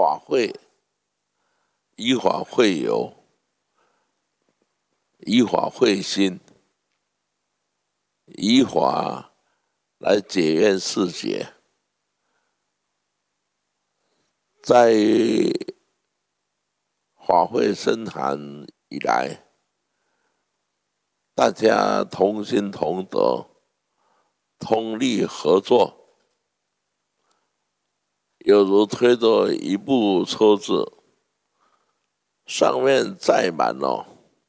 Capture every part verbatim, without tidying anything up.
法会，以法会友，以法会心，以法来解怨释结。在法会生坛以来，大家同心同德，通力合作，犹如推着一部车子，上面载满了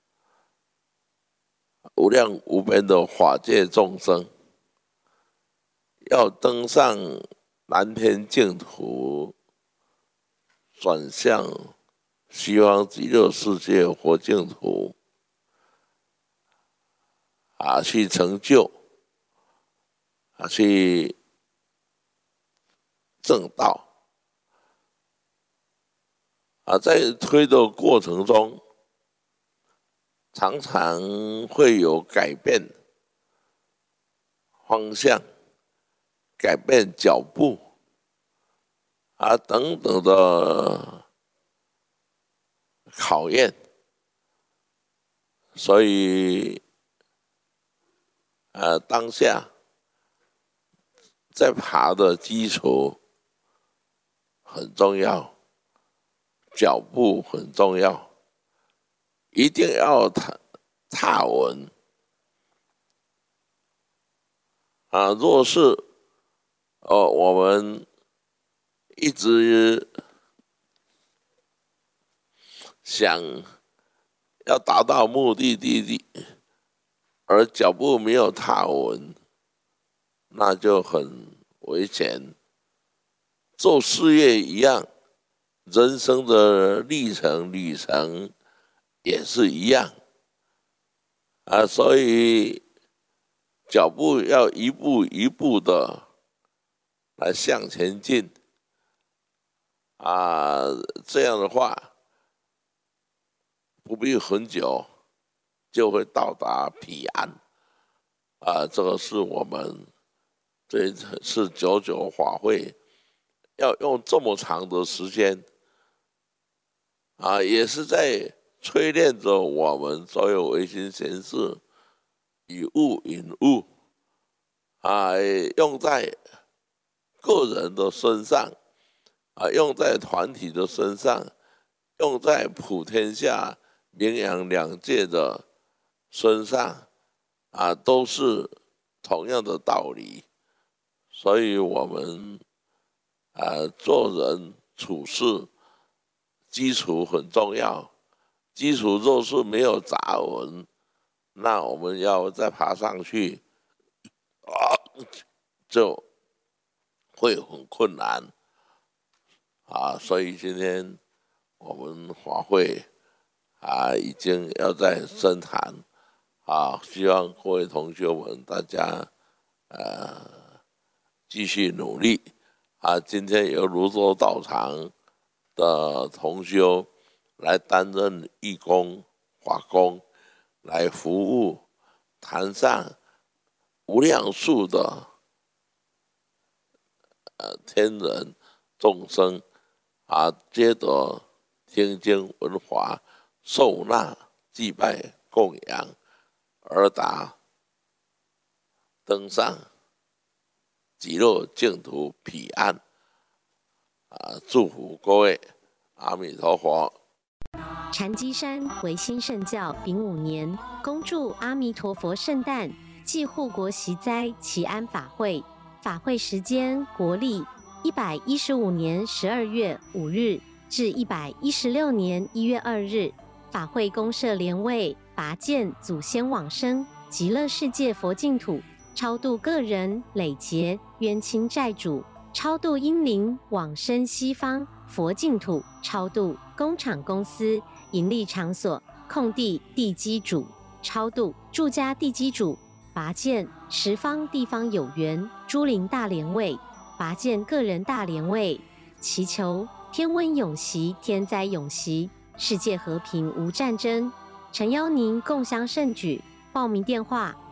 无量无边的法界众生，要登上南天净土，转向西方极乐世界佛净土啊，去成就啊，去正道啊，在推的过程中，常常会有改变方向、改变脚步啊等等的考验，所以呃，当下在爬的基础很重要，脚步很重要，一定要踏踏稳啊！若是哦，我们一直想要达到目的地地，而脚步没有踏稳，那就很危险。做事业一样，人生的历程旅程也是一样啊，所以脚步要一步一步的来向前进啊，这样的话不必很久就会到达彼岸啊。这个是我们这次九九法会要用这么长的时间啊，也是在淬炼着我们所有唯心贤士以物引物啊，用在个人的身上啊，用在团体的身上，用在普天下名扬两界的身上啊，都是同样的道理。所以我们啊，做人处事基础很重要，基础若是没有扎稳，那我们要再爬上去啊，就会很困难啊。所以今天我们法会啊，已经要在深谈啊，希望各位同学们大家呃继续努力啊。今天由泸州道场的同修来担任义工、法工，来服务坛上无量数的呃天人众生啊，皆得听经闻法，受纳祭拜供养，而达登上极乐净土彼岸啊！祝福各位，阿弥陀佛。 禅机山维新圣教丙午年，恭祝阿弥陀佛圣诞暨护国息灾祈安法会。法会时间国历一百一十五年十二月五日至一百一十六年一月二日。法会公设莲位，拔见祖先往生极乐世界佛净土，超度个人累劫冤亲债主，超度阴灵往生西方佛净土，超度工厂公司盈利场所空地地基主，超度住家地基主，拔见十方地方有缘诸灵大莲位，拔见个人大莲位，祈求天温永息，天灾永息，世界和平无战争。诚邀您共襄盛举，报名电话